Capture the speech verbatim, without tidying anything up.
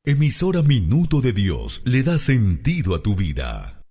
Emisora Minuto de Dios le da sentido a tu vida.